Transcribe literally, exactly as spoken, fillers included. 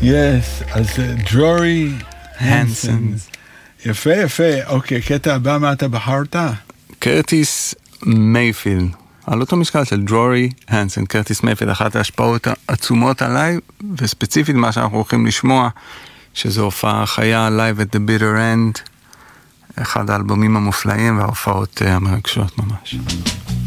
יס, אז דרורי הנסון. יפה, יפה. אוקיי, קטע הבא, מה אתה בחרת? קרטיס מייפילד. על אותו משקל של דרורי הנסון. קרטיס מייפילד, אחת ההשפעות העצומות עליי, וספציפית מה שאנחנו הולכים לשמוע, שזו הופעה חיה Live at the Bitter End, אחד האלבומים המופלאים וההופעות המרגשות ממש.